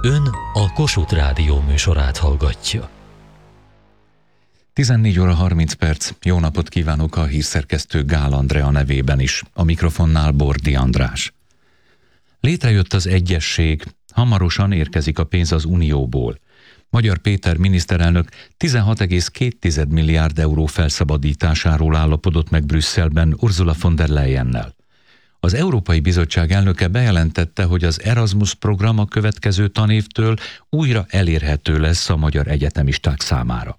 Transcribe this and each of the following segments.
Ön a Kossuth Rádió műsorát hallgatja. 14 óra 30 perc. Jó napot kívánok a hírszerkesztő Gál Andrea nevében is. A mikrofonnál Bordi András. Létrejött az egyesség. Hamarosan érkezik a pénz az Unióból. Magyar Péter miniszterelnök 16,2 milliárd euró felszabadításáról állapodott meg Brüsszelben Ursula von der Leyennel. Az Európai Bizottság elnöke bejelentette, hogy az Erasmus program a következő tanévtől újra elérhető lesz a magyar egyetemisták számára.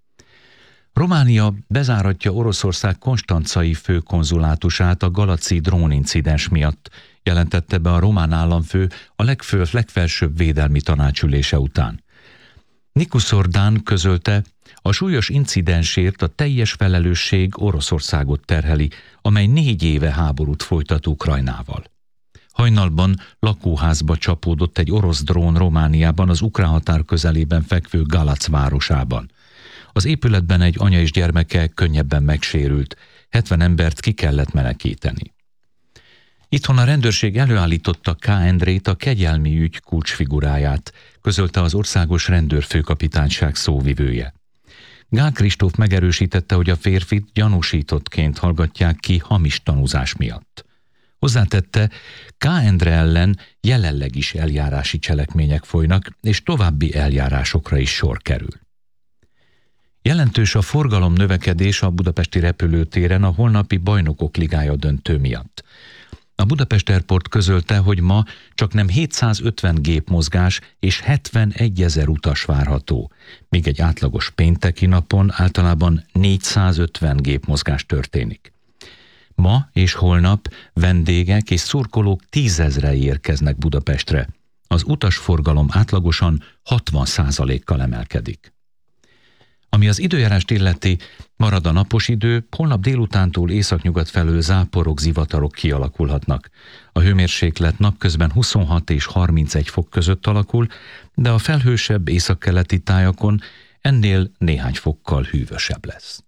Románia bezáratja Oroszország konstancai főkonzulátusát a galaci drónincidens miatt, jelentette be a román államfő a legfelsőbb védelmi tanácsülése után. Nikus Orbán közölte, a súlyos incidensért a teljes felelősség Oroszországot terheli, amely 4 éve háborút folytat Ukrajnával. Hajnalban lakóházba csapódott egy orosz drón Romániában, az ukrán határ közelében fekvő Galac városában. Az épületben egy anya és gyermeke könnyebben megsérült, 70 embert ki kellett menekíteni. Itthon a rendőrség előállította K. Endrét, a kegyelmi ügy kulcsfiguráját, közölte az országos rendőrfőkapitányság szóvivője. Gál Kristóf megerősítette, hogy a férfit gyanúsítottként hallgatják ki hamis tanúzás miatt. Hozzátette, K. Endre ellen jelenleg is eljárási cselekmények folynak, és további eljárásokra is sor kerül. Jelentős a forgalom növekedés a budapesti repülőtéren a holnapi Bajnokok Ligája döntő miatt. A Budapest Airport közölte, hogy ma csaknem 750 gépmozgás és 71 000 utas várható, míg egy átlagos pénteki napon általában 450 gépmozgás történik. Ma és holnap vendégek és szurkolók 10 000-re érkeznek Budapestre. Az utasforgalom átlagosan 60%-kal emelkedik. Ami az időjárást illeti, marad a napos idő, holnap délutántól északnyugat felől záporok, zivatarok kialakulhatnak. A hőmérséklet napközben 26 és 31 fok között alakul, de a felhősebb északkeleti tájakon ennél néhány fokkal hűvösebb lesz.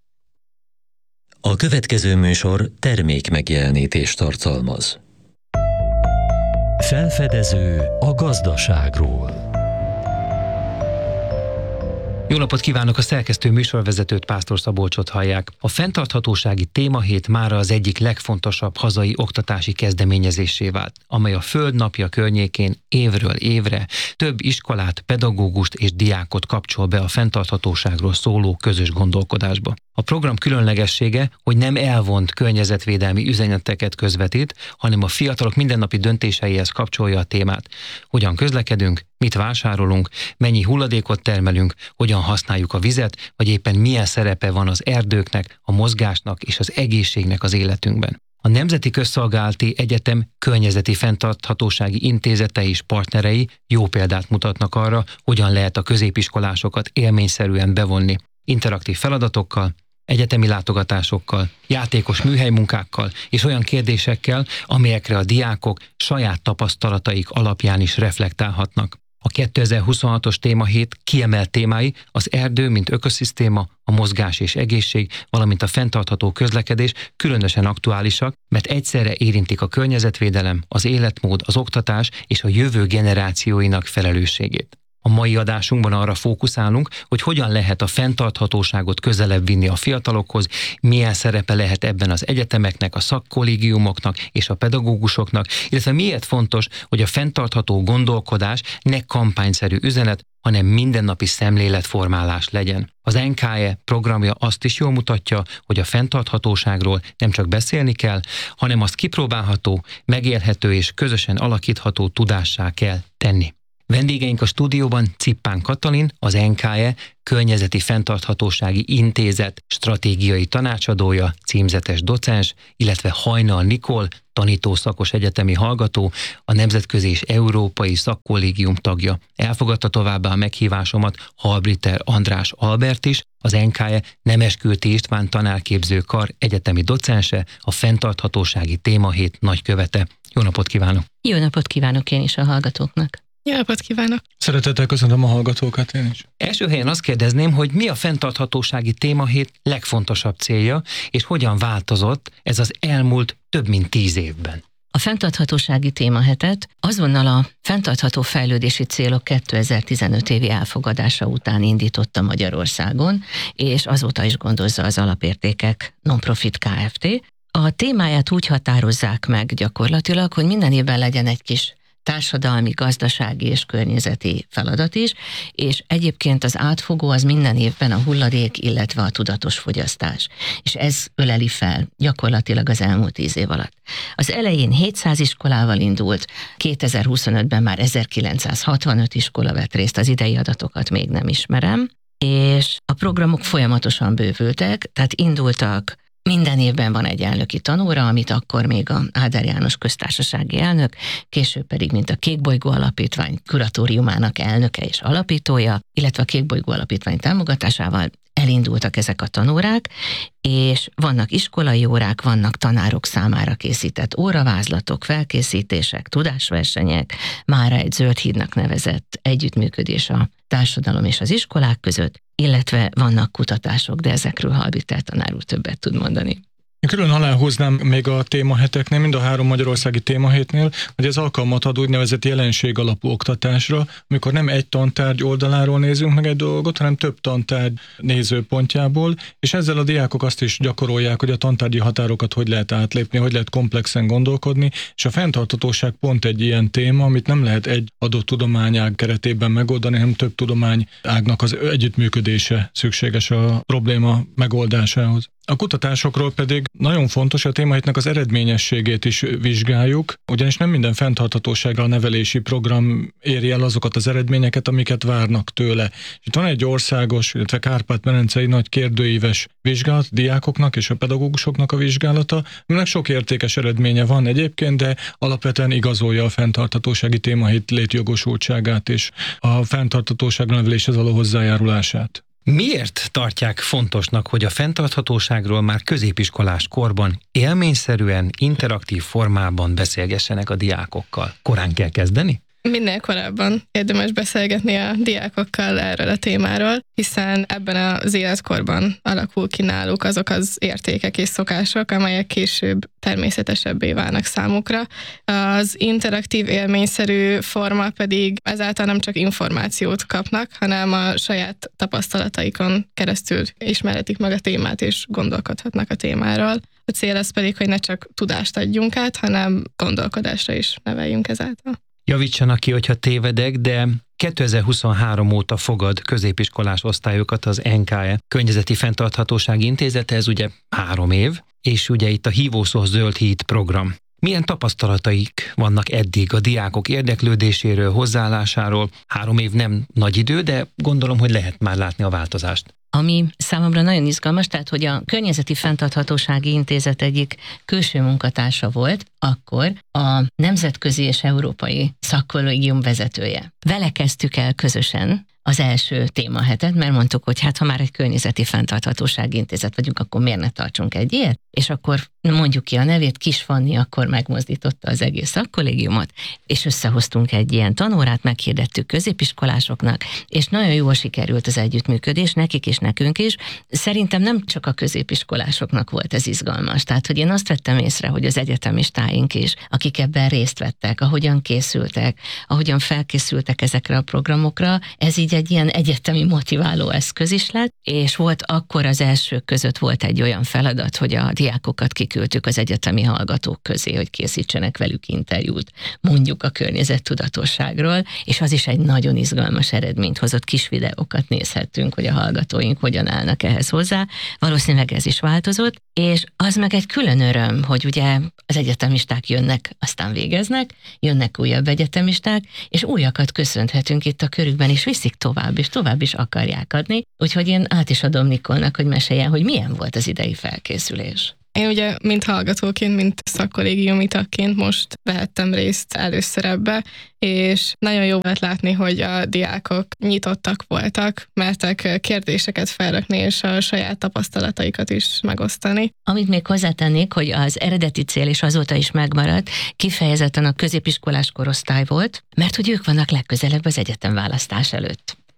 A következő műsor termékmegjelenítést tartalmaz. Felfedező a gazdaságról. Jó napot kívánok, a szerkesztő műsorvezetőt, Pásztor Szabolcsot hallják. A fenntarthatósági témahét mára az egyik legfontosabb hazai oktatási kezdeményezésé vált, amely a Föld napja környékén évről évre több iskolát, pedagógust és diákot kapcsol be a fenntarthatóságról szóló közös gondolkodásba. A program különlegessége, hogy nem elvont környezetvédelmi üzeneteket közvetít, hanem a fiatalok mindennapi döntéseihez kapcsolja a témát. Hogyan közlekedünk, mit vásárolunk, mennyi hulladékot termelünk, hogyan használjuk a vizet, vagy éppen milyen szerepe van az erdőknek, a mozgásnak és az egészségnek az életünkben. A Nemzeti Közszolgálati Egyetem környezeti fenntarthatósági intézete és partnerei jó példát mutatnak arra, hogyan lehet a középiskolásokat élményszerűen bevonni. Interaktív feladatokkal, egyetemi látogatásokkal, játékos műhelymunkákkal és olyan kérdésekkel, amelyekre a diákok saját tapasztalataik alapján is reflektálhatnak. A 2026-os témahét kiemelt témái az erdő, mint ökoszisztéma, a mozgás és egészség, valamint a fenntartható közlekedés különösen aktuálisak, mert egyszerre érintik a környezetvédelem, az életmód, az oktatás és a jövő generációinak felelősségét. A mai adásunkban arra fókuszálunk, hogy hogyan lehet a fenntarthatóságot közelebb vinni a fiatalokhoz, milyen szerepe lehet ebben az egyetemeknek, a szakkollégiumoknak és a pedagógusoknak, illetve miért fontos, hogy a fenntartható gondolkodás ne kampányszerű üzenet, hanem mindennapi szemléletformálás legyen. Az NKE programja azt is jól mutatja, hogy a fenntarthatóságról nem csak beszélni kell, hanem azt kipróbálható, megélhető és közösen alakítható tudássá kell tenni. Vendégeink a stúdióban Cippán Katalin, az NKE Környezeti Fenntarthatósági Intézet stratégiai tanácsadója, címzetes docens, illetve Hajnal Nikol, tanítószakos egyetemi hallgató, a Nemzetközi és Európai Szakkollégium tagja. Elfogadta továbbá a meghívásomat Halbriter András Albert is, az NKE Nemeskülti István tanárképző kar egyetemi docense, a fenntarthatósági témahét nagykövete. Jó napot kívánok! Jó napot kívánok én is a hallgatóknak! Jó napot kívánok! Szeretettel köszöntöm a hallgatókat én is. Első helyen azt kérdezném, hogy mi a fenntarthatósági témahét legfontosabb célja, és hogyan változott ez az elmúlt több mint 10 évben? A fenntarthatósági témahetet azonnal a fenntartható fejlődési célok 2015 évi elfogadása után indította Magyarországon, és azóta is gondozza az Alapértékek Non-Profit Kft. A témáját úgy határozzák meg gyakorlatilag, hogy minden évben legyen egy kis társadalmi, gazdasági és környezeti feladat is, és egyébként az átfogó az minden évben a hulladék, illetve a tudatos fogyasztás. És ez öleli fel gyakorlatilag az elmúlt 10 év alatt. Az elején 700 iskolával indult, 2025-ben már 1965 iskola vett részt, az idei adatokat még nem ismerem, és a programok folyamatosan bővültek, tehát indultak. Minden évben van egy elnöki tanóra, amit akkor még a Áder János köztársasági elnök, később pedig mint a Kékbolygó Alapítvány kuratóriumának elnöke és alapítója, illetve a Kékbolygó Alapítvány támogatásával elindultak ezek a tanórák, és vannak iskolai órák, vannak tanárok számára készített óravázlatok, felkészítések, tudásversenyek, mára egy zöld hídnak nevezett együttműködés a társadalom és az iskolák között, illetve vannak kutatások, de ezekről Halbiter tanár úr többet tud mondani. Külön aláhúznám még a témaheteknél, mind a 3 magyarországi témahétnél, hogy ez alkalmat ad úgynevezett jelenség alapú oktatásra, amikor nem egy tantárgy oldaláról nézünk meg egy dolgot, hanem több tantárgy nézőpontjából, és ezzel a diákok azt is gyakorolják, hogy a tantárgyi határokat hogy lehet átlépni, hogy lehet komplexen gondolkodni, és a fenntarthatóság pont egy ilyen téma, amit nem lehet egy adott tudományág keretében megoldani, hanem több tudományágnak az együttműködése szükséges a probléma megoldásához. A kutatásokról pedig nagyon fontos, a témahétnek az eredményességét is vizsgáljuk, ugyanis nem minden fenntarthatóságra a nevelési program éri el azokat az eredményeket, amiket várnak tőle. Itt van egy országos, illetve kárpát-medencei nagy kérdőíves vizsgálat, diákoknak és a pedagógusoknak a vizsgálata, aminek sok értékes eredménye van egyébként, de alapvetően igazolja a fenntarthatósági témahét létjogosultságát és a fenntarthatóságra neveléshez való hozzájárulását. Miért tartják fontosnak, hogy a fenntarthatóságról már középiskolás korban élményszerűen, interaktív formában beszélgessenek a diákokkal? Korán kell kezdeni? Minél korábban érdemes beszélgetni a diákokkal erről a témáról, hiszen ebben az életkorban alakul ki náluk azok az értékek és szokások, amelyek később természetesebbé válnak számukra. Az interaktív élményszerű forma pedig ezáltal nem csak információt kapnak, hanem a saját tapasztalataikon keresztül ismerhetik meg a témát és gondolkodhatnak a témáról. A cél az pedig, hogy ne csak tudást adjunk át, hanem gondolkodásra is neveljünk ezáltal. Javítsanak ki, hogyha tévedek, de 2023 óta fogad középiskolás osztályokat az NKE Környezeti Fenntarthatósági Intézete, ez ugye 3 év, és ugye itt a hívószó Zöld Híd program. Milyen tapasztalataik vannak eddig a diákok érdeklődéséről, hozzáállásáról? 3 év nem nagy idő, de gondolom, hogy lehet már látni a változást. Ami számomra nagyon izgalmas, tehát hogy a Környezeti Fenntarthatósági Intézet egyik külső munkatársa volt, akkor a nemzetközi és európai szakkollégium vezetője. Vele kezdtük el közösen az első témahetet, mert mondtuk, hogy hát ha már egy Környezeti Fenntarthatósági Intézet vagyunk, akkor miért ne tartsunk egy ilyet? És akkor mondjuk ki a nevét, Kis Fanni akkor megmozdította az egész szakkollégiumot, és összehoztunk egy ilyen tanórát, meghirdettük középiskolásoknak, és nagyon jól sikerült az együttműködés, nekik és nekünk is. Szerintem nem csak a középiskolásoknak volt ez izgalmas, tehát hogy én azt vettem észre, hogy az egyetemistáink is, akik ebben részt vettek, ahogyan készültek, ahogyan felkészültek ezekre a programokra, ez így egy ilyen egyetemi motiváló eszköz is lett, és volt akkor az elsők között volt egy olyan feladat, hogy a diákokat kiküldtük az egyetemi hallgatók közé, hogy készítsenek velük interjút, mondjuk a környezettudatosságról, és az is egy nagyon izgalmas eredményt hozott, kis videókat nézhettünk, hogy a hallgatóink hogyan állnak ehhez hozzá. Valószínűleg ez is változott, és az meg egy külön öröm, hogy ugye az egyetemisták jönnek, aztán végeznek, jönnek újabb egyetemisták, és újakat köszönhetünk itt a körükben, és viszik tovább, és tovább is akarják adni. Úgyhogy én át is adom Nikolnak, hogy meséljen, hogy milyen volt az idei felkészülés. Én ugye, mint hallgatóként, mint szakkollégiumi tagként most vehettem részt először ebbe, és nagyon jó volt látni, hogy a diákok nyitottak voltak, mertek kérdéseket felrakni, és a saját tapasztalataikat is megosztani. Amit még hozzátennék, hogy az eredeti cél is azóta is megmaradt, kifejezetten a középiskolás korosztály volt, mert hogy ők vannak legközelebb az egyetemválasztás előtt.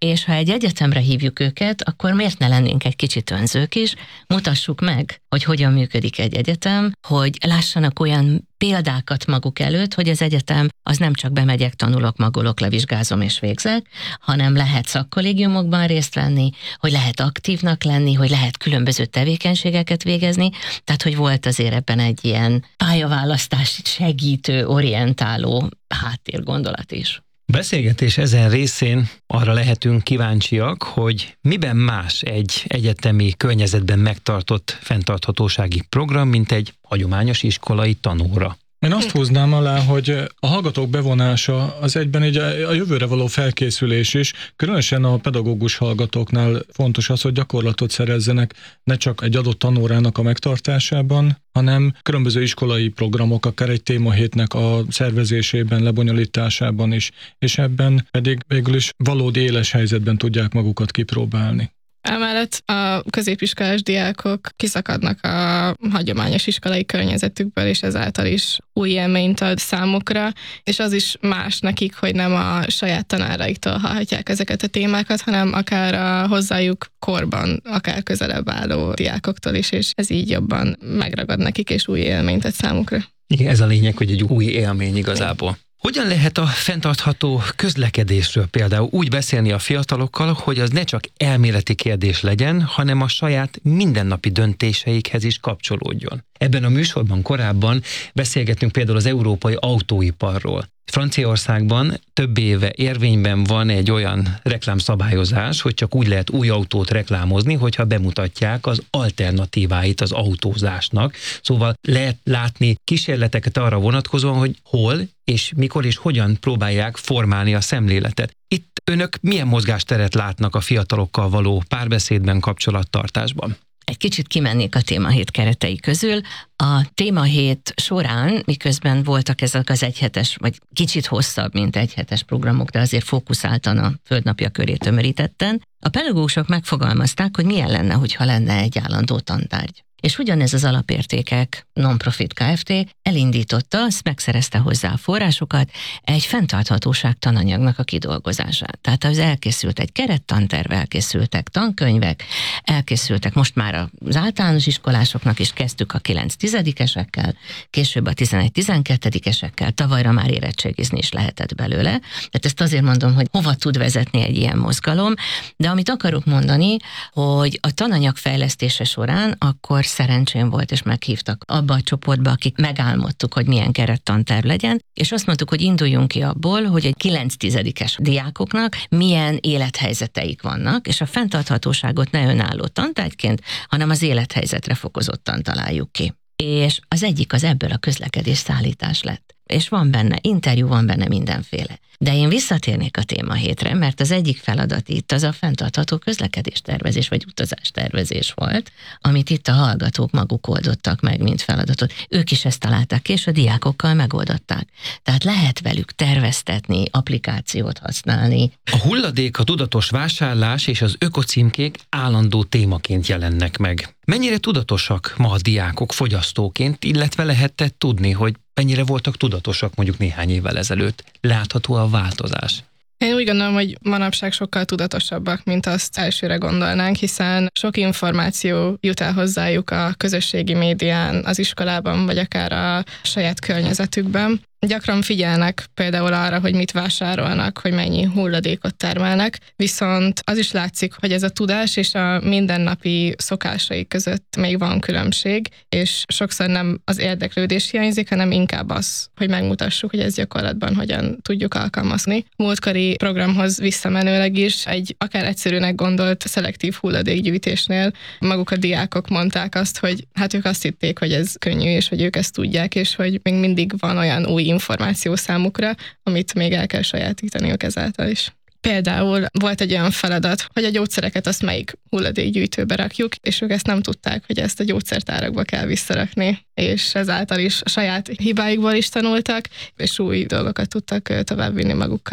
És ha egy egyetemre hívjuk őket, akkor miért ne lennénk egy kicsit önzők is, mutassuk meg, hogy hogyan működik egy egyetem, hogy lássanak olyan példákat maguk előtt, hogy az egyetem az nem csak bemegyek, tanulok, magolok, levizsgázom és végzek, hanem lehet szakkollégiumokban részt venni, hogy lehet aktívnak lenni, hogy lehet különböző tevékenységeket végezni, tehát hogy volt azért ebben egy ilyen pályaválasztást segítő, orientáló háttérgondolat is. Beszélgetés ezen részén arra lehetünk kíváncsiak, hogy miben más egy egyetemi környezetben megtartott fenntarthatósági program, mint egy hagyományos iskolai tanóra. Én azt húznám alá, hogy a hallgatók bevonása az egyben a jövőre való felkészülés is, különösen a pedagógus hallgatóknál fontos az, hogy gyakorlatot szerezzenek ne csak egy adott tanórának a megtartásában, hanem különböző iskolai programok, akár egy témahétnek a szervezésében, lebonyolításában is, és ebben pedig végül is valódi éles helyzetben tudják magukat kipróbálni. Emellett a középiskolás diákok kiszakadnak a hagyományos iskolai környezetükből, és ezáltal is új élményt ad számukra, és az is más nekik, hogy nem a saját tanáraiktól hallhatják ezeket a témákat, hanem akár a hozzájuk korban, akár közelebb álló diákoktól is, és ez így jobban megragad nekik, és új élményt ad számukra. Igen, ez a lényeg, hogy egy új élmény igazából. Hogyan lehet a fenntartható közlekedésről például úgy beszélni a fiatalokkal, hogy az ne csak elméleti kérdés legyen, hanem a saját mindennapi döntéseikhez is kapcsolódjon? Ebben a műsorban korábban beszélgettünk például az európai autóiparról. Franciaországban több éve érvényben van egy olyan reklámszabályozás, hogy csak úgy lehet új autót reklámozni, hogyha bemutatják az alternatíváit az autózásnak. Szóval lehet látni kísérleteket arra vonatkozóan, hogy hol és mikor és hogyan próbálják formálni a szemléletet. Itt önök milyen mozgásteret látnak a fiatalokkal való párbeszédben, kapcsolattartásban? Egy kicsit kimennék a témahét keretei közül. A témahét során, miközben voltak ezek az egyhetes, vagy kicsit hosszabb, mint egyhetes programok, de azért fókuszáltan a Földnapja köré tömörítetten, a pedagógusok megfogalmazták, hogy milyen lenne, hogyha lenne egy állandó tantárgy. És ugyanez az Alapértékek Non-Profit Kft. Elindította, megszerezte hozzá a forrásokat, egy fenntarthatóság tananyagnak a kidolgozását. Tehát az elkészült egy kerettanterv, elkészültek tankönyvek, elkészültek most már az általános iskolásoknak is, kezdtük a 9-10-esekkel, később a 11-12-esekkel, tavalyra már érettségizni is lehetett belőle. Tehát ezt azért mondom, hogy hova tud vezetni egy ilyen mozgalom, de amit akarok mondani, hogy a tananyag fejlesztése során akkor szerencsém volt, és meghívtak abba a csoportba, akik megálmodtuk, hogy milyen kerettanterv legyen, és azt mondtuk, hogy induljunk ki abból, hogy egy 9-10-es diákoknak milyen élethelyzeteik vannak, és a fenntarthatóságot ne önálló tantárgyként, hanem az élethelyzetre fokozottan találjuk ki. És az egyik az ebből a közlekedés szállítás lett. És van benne interjú, van benne mindenféle. De én visszatérnék a témahétre, mert az egyik feladat itt az a fenntartható közlekedéstervezés, vagy utazástervezés volt, amit itt a hallgatók maguk oldottak meg, mint feladatot. Ők is ezt találták ki, és a diákokkal megoldották. Tehát lehet velük terveztetni, applikációt használni. A hulladék, a tudatos vásárlás és az ökocímkék állandó témaként jelennek meg. Mennyire tudatosak ma a diákok fogyasztóként, illetve lehetett tudni, hogy mennyire voltak tudatosak mondjuk néhány évvel ezelőtt? Látható a változás? Én úgy gondolom, hogy manapság sokkal tudatosabbak, mint azt elsőre gondolnánk, hiszen sok információ jut el hozzájuk a közösségi médián, az iskolában, vagy akár a saját környezetükben. Gyakran figyelnek például arra, hogy mit vásárolnak, hogy mennyi hulladékot termelnek, viszont az is látszik, hogy ez a tudás és a mindennapi szokásai között még van különbség, és sokszor nem az érdeklődés hiányzik, hanem inkább az, hogy megmutassuk, hogy ez gyakorlatban hogyan tudjuk alkalmazni. Múltkori programhoz visszamenőleg is egy akár egyszerűnek gondolt szelektív hulladékgyűjtésnél maguk a diákok mondták azt, hogy hát ők azt hitték, hogy ez könnyű, és hogy ők ezt tudják, és hogy még mindig van olyan új információ számukra, amit még el kell sajátítaniuk ezáltal is. Például volt egy olyan feladat, hogy a gyógyszereket azt melyik hulladékgyűjtőbe rakjuk, és ők ezt nem tudták, hogy ezt a gyógyszertárakba kell visszarakni, és ezáltal is a saját hibáikból is tanultak, és új dolgokat tudtak továbbvinni magukkal.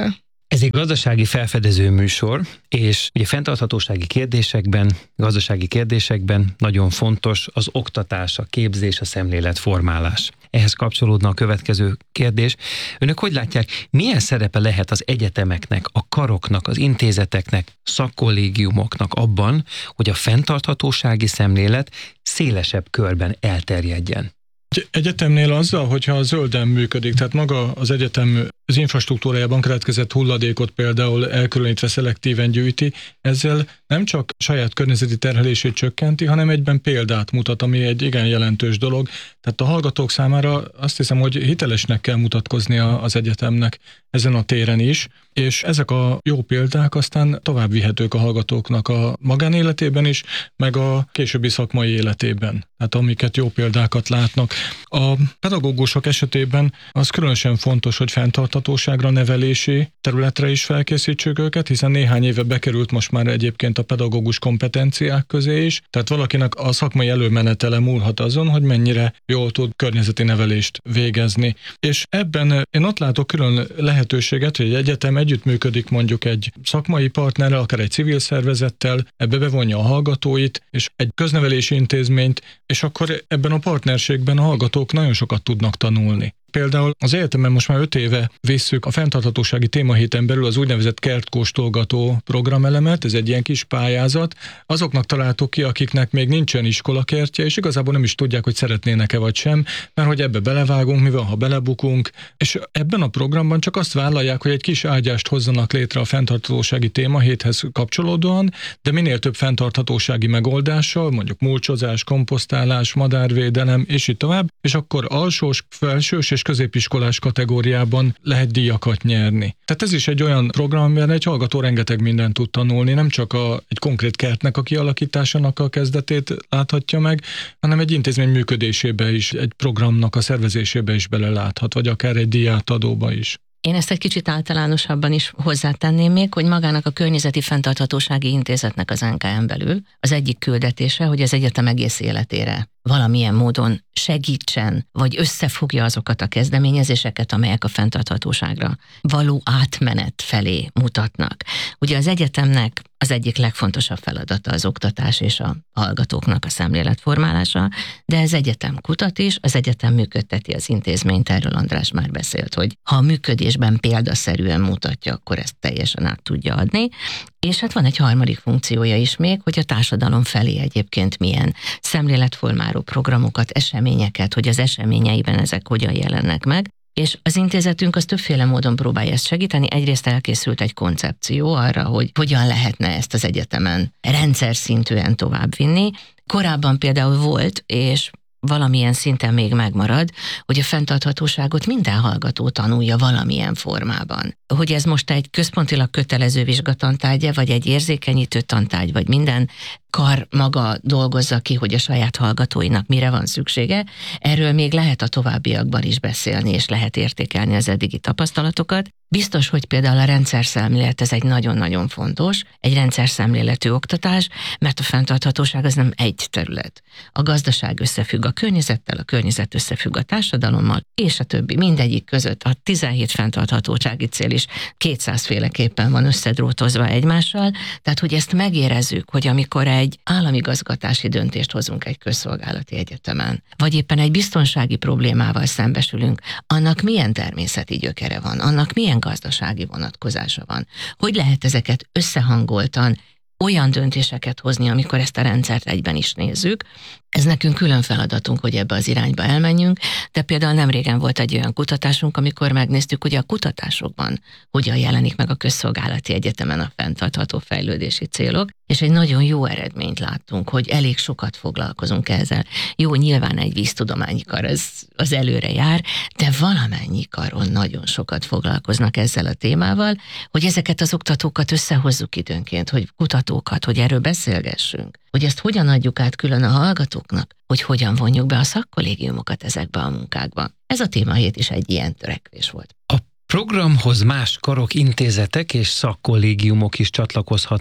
Ez egy gazdasági felfedező műsor, és ugye fenntarthatósági kérdésekben, gazdasági kérdésekben nagyon fontos az oktatás, a képzés, a szemléletformálás. Ehhez kapcsolódna a következő kérdés. Önök hogy látják, milyen szerepe lehet az egyetemeknek, a karoknak, az intézeteknek, szakkollégiumoknak abban, hogy a fenntarthatósági szemlélet szélesebb körben elterjedjen? Egyetemnél azzal, hogyha zölden működik, tehát maga az egyetem az infrastruktúrájában keletkezett hulladékot például elkülönítve szelektíven gyűjti, ezzel nem csak saját környezeti terhelését csökkenti, hanem egyben példát mutat, ami egy igen jelentős dolog. Tehát a hallgatók számára azt hiszem, hogy hitelesnek kell mutatkoznia az egyetemnek ezen a téren is, és ezek a jó példák aztán tovább vihetők a hallgatóknak a magánéletében is, meg a későbbi szakmai életében. Tehát amiket jó példákat látnak. A pedagógusok esetében az különösen fontos, hogy fenntarthatóságra, nevelési területre is felkészítsük őket, hiszen néhány éve bekerült most már egyébként a pedagógus kompetenciák közé is, tehát valakinek a szakmai előmenetele múlhat azon, hogy mennyire jól tud környezeti nevelést végezni. És ebben én ott látok külön lehetőséget, hogy egy egyetem együttműködik mondjuk egy szakmai partnerrel, akár egy civil szervezettel, ebbe bevonja a hallgatóit, és egy köznevelési intézményt, és akkor ebben a partnerségben a hallgatók nagyon sokat tudnak tanulni. Például az egyetemen most már 5 éve visszük a fenntarthatósági témahéten belül az úgynevezett kertkóstolgató programelemet, ez egy ilyen kis pályázat. Azoknak találtuk ki, akiknek még nincsen iskolakertje, és igazából nem is tudják, hogy szeretnének-e vagy sem, mert hogy ebbe belevágunk, mi van, ha belebukunk, és ebben a programban csak azt vállalják, hogy egy kis ágyást hozzanak létre a fenntarthatósági témahéthez kapcsolódóan, de minél több fenntarthatósági megoldással, mondjuk mulcsozás, komposztálás, madárvédelem, és így tovább, és akkor alsós, felsős és középiskolás kategóriában lehet díjakat nyerni. Tehát ez is egy olyan program, amiben egy hallgató rengeteg mindent tud tanulni, nem csak egy konkrét kertnek a kialakításának a kezdetét láthatja meg, hanem egy intézmény működésébe is, egy programnak a szervezésébe is beleláthat, vagy akár egy díjátadóba is. Én ezt egy kicsit általánosabban is hozzátenném még, hogy magának a Környezeti Fenntarthatósági Intézetnek az NKN belül az egyik küldetése, hogy az egyetem egész életére valamilyen módon segítsen, vagy összefogja azokat a kezdeményezéseket, amelyek a fenntarthatóságra való átmenet felé mutatnak. Ugye az egyetemnek az egyik legfontosabb feladata az oktatás és a hallgatóknak a szemléletformálása, de az egyetem kutat is, az egyetem működteti az intézményt, erről András már beszélt, hogy ha a működésben példaszerűen mutatja, akkor ezt teljesen át tudja adni. És hát van egy harmadik funkciója is még, hogy a társadalom felé egyébként milyen szemléletformáló programokat, eseményeket, hogy az eseményeiben ezek hogyan jelennek meg. És az intézetünk az többféle módon próbálja ezt segíteni. Egyrészt elkészült egy koncepció arra, hogy hogyan lehetne ezt az egyetemen rendszer szintűen továbbvinni. Korábban például volt, és valamilyen szinten még megmarad, hogy a fenntarthatóságot minden hallgató tanulja valamilyen formában. Hogy ez most egy központilag kötelező vizsgatantárgya, vagy egy érzékenyítő tantárgy, vagy minden kar maga dolgozza ki, hogy a saját hallgatóinak mire van szüksége, erről még lehet a továbbiakban is beszélni, és lehet értékelni az eddigi tapasztalatokat. Biztos, hogy például a rendszerszemlélet ez egy nagyon-nagyon fontos, egy rendszerszemléletű oktatás, mert a fenntarthatóság az nem egy terület. A gazdaság összefügg a környezettel, a környezet összefügg a társadalommal, és a többi, mindegyik között a 17 fenntarthatósági cél is 200 féleképpen van összedrótozva egymással, tehát hogy ezt megérezzük, hogy amikor egy államigazgatási döntést hozunk egy közszolgálati egyetemen, vagy éppen egy biztonsági problémával szembesülünk, annak milyen természeti gyökere van, annak milyen gazdasági vonatkozása van. Hogy lehet ezeket összehangoltan olyan döntéseket hozni, amikor ezt a rendszert egyben is nézzük. Ez nekünk külön feladatunk, hogy ebbe az irányba elmenjünk, de például nemrégen volt egy olyan kutatásunk, amikor megnéztük, hogy a kutatásokban hogyan jelenik meg a közszolgálati egyetemen a fenntartható fejlődési célok, és egy nagyon jó eredményt láttunk, hogy elég sokat foglalkozunk ezzel. Jó, nyilván egy víztudományi kar az előre jár, de valamennyi karon nagyon sokat foglalkoznak ezzel a témával, hogy ezeket az oktatókat összehozzuk időnként, hogy kutatókat, hogy erről beszélgessünk, hogy ezt hogyan adjuk át külön a hallgatóknak, hogy hogyan vonjuk be a szakkollégiumokat ezekbe a munkákba. Ez a témahét is egy ilyen törekvés volt. A programhoz más karok, intézetek és szakkollégiumok is csatlakozhatnak.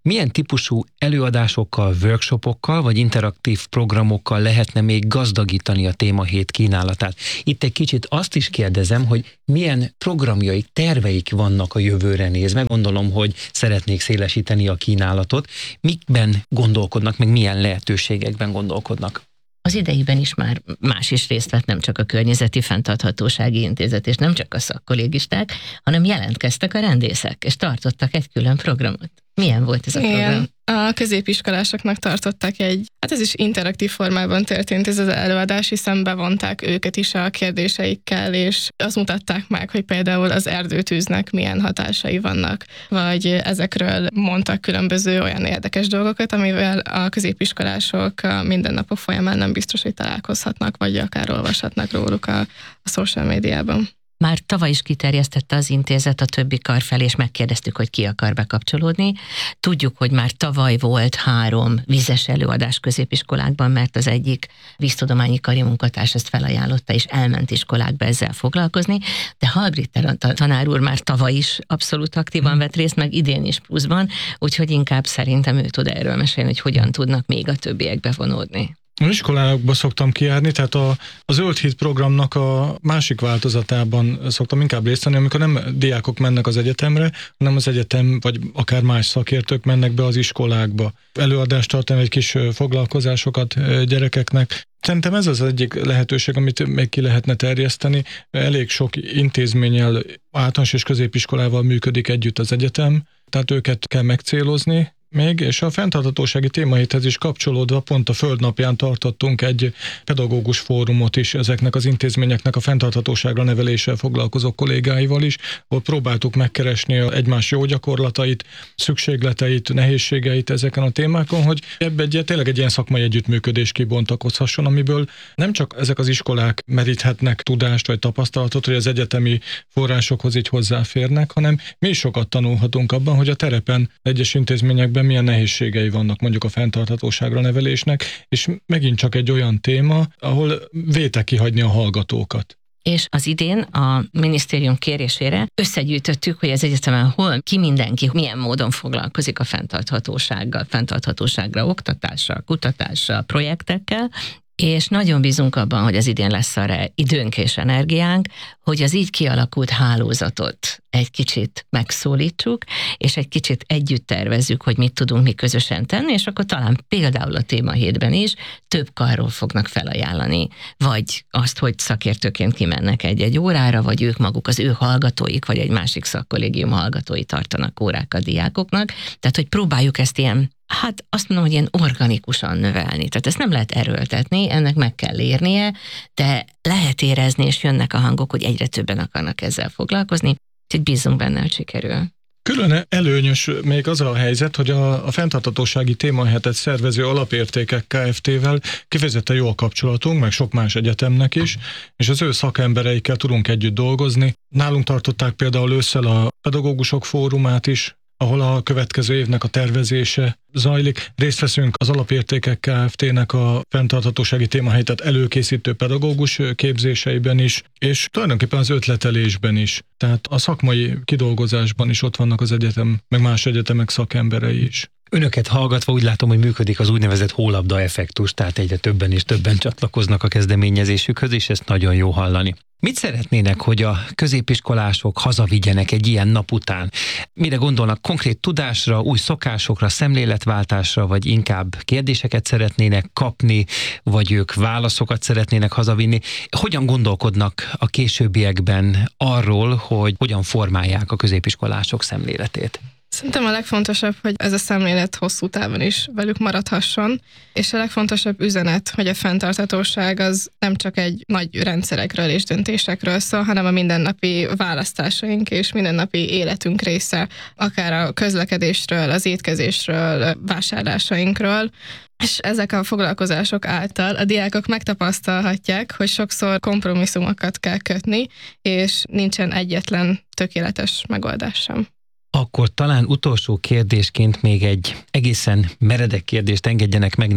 milyen típusú előadásokkal, workshopokkal vagy interaktív programokkal lehetne még gazdagítani a témahét kínálatát. Itt egy kicsit azt is kérdezem, hogy milyen programjaik, terveik vannak a jövőre nézve. Gondolom, hogy szeretnék szélesíteni a kínálatot. Mikben gondolkodnak, meg milyen lehetőségekben gondolkodnak? Az idejében is már más is részt vett, nem csak a Környezeti Fenntarthatósági Intézet, és nem csak a szakkollégisták, hanem jelentkeztek a rendészek, és tartottak egy külön programot. Milyen volt ez a program? Igen, a középiskolásoknak tartottak ez is interaktív formában történt ez az előadás, hiszen bevonták őket is a kérdéseikkel, és azt mutatták meg, hogy például az erdőtűznek milyen hatásai vannak, vagy ezekről mondtak különböző olyan érdekes dolgokat, amivel a középiskolások a mindennapok folyamán nem biztos, hogy találkozhatnak, vagy akár olvashatnak róluk a social médiában. Már tavaly is kiterjesztette az intézet a többi kar felé, és megkérdeztük, hogy ki akar bekapcsolódni. Tudjuk, hogy már tavaly volt 3 vizes előadás középiskolákban, mert az egyik víztudományi kari munkatárs ezt felajánlotta, és elment iskolákba ezzel foglalkozni, de Halbritt tanár úr már tavaly is abszolút aktívan vett részt, meg idén is pluszban, úgyhogy inkább szerintem ő tud erről mesélni, hogy hogyan tudnak még a többiek bevonódni. Az iskolákba szoktam kijárni, tehát a Zöld Híd programnak a másik változatában szoktam inkább részt venni, amikor nem diákok mennek az egyetemre, hanem az egyetem vagy akár más szakértők mennek be az iskolákba. Előadást tartani, egy kis foglalkozásokat gyerekeknek. Szerintem ez az egyik lehetőség, amit még ki lehetne terjeszteni. Elég sok intézménnyel, általános és középiskolával működik együtt az egyetem, tehát őket kell megcélozni még, és a fenntarthatósági témahéthez is kapcsolódva pont a Földnapján tartottunk egy pedagógus fórumot is ezeknek az intézményeknek a fenntarthatóságra neveléssel foglalkozó kollégáival is, ahol próbáltuk megkeresni egymás jó gyakorlatait, szükségleteit, nehézségeit ezeken a témákon, hogy ebbe tényleg egy ilyen szakmai együttműködés kibontakozhasson, amiből nem csak ezek az iskolák meríthetnek tudást vagy tapasztalatot, hogy az egyetemi forrásokhoz így hozzáférnek, hanem mi is sokat tanulhatunk abban, hogy a terepen egyes intézményekben milyen nehézségei vannak mondjuk a fenntarthatóságra nevelésnek, és megint csak egy olyan téma, ahol vétek kihagyni a hallgatókat. És az idén a minisztérium kérésére összegyűjtöttük, hogy az egyetemen hol, mindenki milyen módon foglalkozik a fenntarthatósággal, fenntarthatóságra, oktatással, kutatással, projektekkel, és nagyon bízunk abban, hogy az idén lesz arra időnk és energiánk, hogy az így kialakult hálózatot egy kicsit megszólítsuk, és egy kicsit együtt tervezzük, hogy mit tudunk mi közösen tenni, és akkor talán például a témahétben is több karról fognak felajánlani, vagy azt, hogy szakértőként kimennek egy órára, vagy ők maguk, az ő hallgatóik, vagy egy másik szakkollégium hallgatói tartanak órákat diákoknak, tehát hogy próbáljuk ezt ilyen, azt mondom, hogy ilyen organikusan növelni. Tehát ezt nem lehet erőltetni, ennek meg kell érnie, de lehet érezni, és jönnek a hangok, hogy egyre többen akarnak ezzel foglalkozni, úgyhogy bízunk benne, hogy sikerül. Külön előnyös még az a helyzet, hogy a fenntarthatósági témahetet szervező Alapértékek Kft-vel kifejezetten jó a kapcsolatunk, meg sok más egyetemnek is, és az ő szakembereikkel tudunk együtt dolgozni. Nálunk tartották például ősszel a pedagógusok fórumát is, ahol a következő évnek a tervezése zajlik. Részt veszünk az Alapértékek Kft-nek a fenntarthatósági témahetet előkészítő pedagógus képzéseiben is, és tulajdonképpen az ötletelésben is. Tehát a szakmai kidolgozásban is ott vannak az egyetem, meg más egyetemek szakemberei is. Önöket hallgatva úgy látom, hogy működik az úgynevezett hólabda effektus, tehát egyre többen és többen csatlakoznak a kezdeményezésükhöz, és ezt nagyon jó hallani. Mit szeretnének, hogy a középiskolások hazavigyenek egy ilyen nap után? Mire gondolnak? Konkrét tudásra, új szokásokra, szemléletváltásra, vagy inkább kérdéseket szeretnének kapni, vagy ők válaszokat szeretnének hazavinni? Hogyan gondolkodnak a későbbiekben arról, hogy hogyan formálják a középiskolások szemléletét? Szerintem a legfontosabb, hogy ez a szemlélet hosszú távon is velük maradhasson, és a legfontosabb üzenet, hogy a fenntarthatóság az nem csak egy nagy rendszerekről és döntésekről szól, hanem a mindennapi választásaink és mindennapi életünk része, akár a közlekedésről, az étkezésről, vásárlásainkról. És ezek a foglalkozások által a diákok megtapasztalhatják, hogy sokszor kompromisszumokat kell kötni, és nincsen egyetlen tökéletes megoldás sem. Akkor talán utolsó kérdésként még egy egészen meredek kérdést engedjenek meg nekem.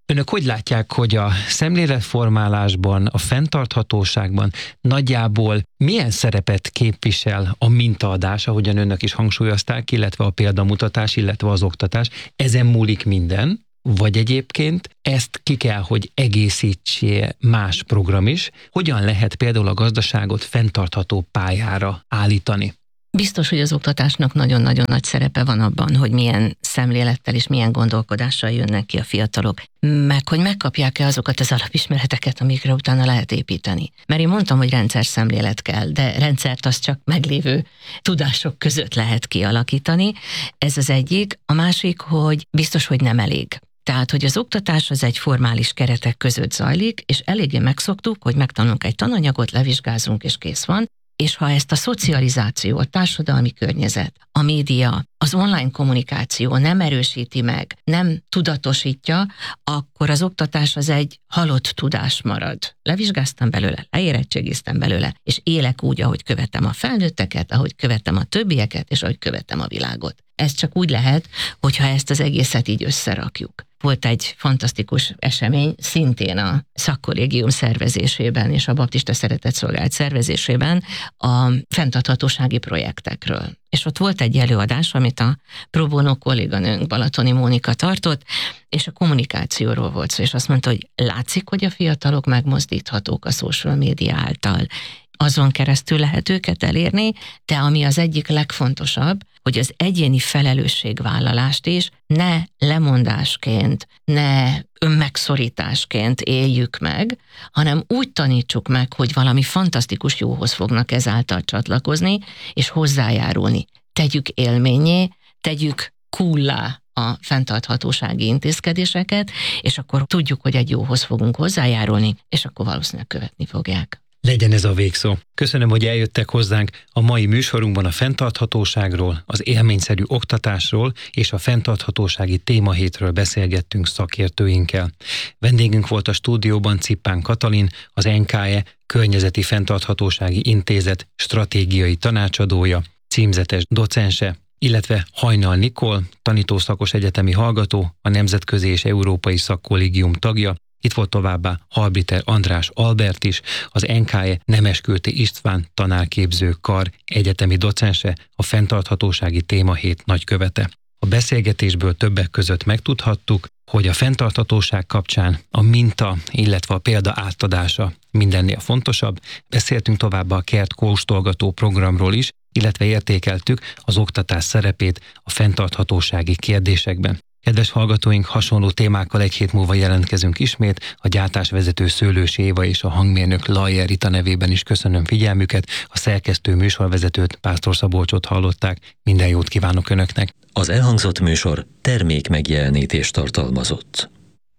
Önök hogy látják, hogy a szemléletformálásban, a fenntarthatóságban nagyjából milyen szerepet képvisel a mintaadás, ahogyan önök is hangsúlyozták, illetve a példamutatás, illetve az oktatás? Ezen múlik minden? Vagy egyébként ezt ki kell, hogy egészítse más program is? Hogyan lehet például a gazdaságot fenntartható pályára állítani? Biztos, hogy az oktatásnak nagyon-nagyon nagy szerepe van abban, hogy milyen szemlélettel és milyen gondolkodással jönnek ki a fiatalok, meg hogy megkapják-e azokat az alapismereteket, amikre utána lehet építeni. Mert én mondtam, hogy rendszerszemlélet kell, de rendszert az csak meglévő tudások között lehet kialakítani. Ez az egyik. A másik, hogy biztos, hogy nem elég. Tehát, hogy az oktatás az egy formális keretek között zajlik, és eléggé megszoktuk, hogy megtanulunk egy tananyagot, levizsgázunk, és kész van. És ha ezt a szocializáció, a társadalmi környezet, a média, az online kommunikáció nem erősíti meg, nem tudatosítja, akkor az oktatás az egy halott tudás marad. Levizsgáztam belőle, leérettségiztem belőle, és élek úgy, ahogy követem a felnőtteket, ahogy követem a többieket, és ahogy követem a világot. Ez csak úgy lehet, hogyha ezt az egészet így összerakjuk. Volt egy fantasztikus esemény, szintén a szakkollégium szervezésében és a Baptista Szeretetszolgálat szervezésében a fenntarthatósági projektekről. És ott volt egy előadás, amit a pro bono kolléganőnk Balatoni Mónika tartott, és a kommunikációról volt szó, és azt mondta, hogy látszik, hogy a fiatalok megmozdíthatók a social media által. Azon keresztül lehet őket elérni, de ami az egyik legfontosabb, hogy az egyéni felelősségvállalást is ne lemondásként, ne önmegszorításként éljük meg, hanem úgy tanítsuk meg, hogy valami fantasztikus jóhoz fognak ezáltal csatlakozni, és hozzájárulni. Tegyük élménnyé, tegyük cool-lá a fenntarthatósági intézkedéseket, és akkor tudjuk, hogy egy jóhoz fogunk hozzájárulni, és akkor valószínűleg követni fogják. Legyen ez a végszó. Köszönöm, hogy eljöttek hozzánk. A mai műsorunkban a fenntarthatóságról, az élményszerű oktatásról és a fenntarthatósági témahétről beszélgettünk szakértőinkkel. Vendégünk volt a stúdióban Cippán Katalin, az NKE Környezeti Fenntarthatósági Intézet stratégiai tanácsadója, címzetes docense, illetve Hajnal Nikol, tanítószakos egyetemi hallgató, a Nemzetközi és Európai Szakkollégium tagja. Itt volt továbbá Halbiter András Albert is, az NKE Nemeskülti István tanárképző kar egyetemi docense, a fenntarthatósági témahét nagykövete. A beszélgetésből többek között megtudhattuk, hogy a fenntarthatóság kapcsán a minta, illetve a példa átadása mindennél fontosabb. Beszéltünk továbbá a Kert kóstolgató programról is, illetve értékeltük az oktatás szerepét a fenntarthatósági kérdésekben. Kedves hallgatóink, hasonló témákkal egy hét múlva jelentkezünk ismét. A gyártásvezető Szőlősi Éva és a hangmérnök Lajer Rita nevében is köszönöm figyelmüket. A szerkesztő műsorvezetőt, Pásztor Szabolcsot hallották. Minden jót kívánok Önöknek! Az elhangzott műsor termékmegjelenítést tartalmazott.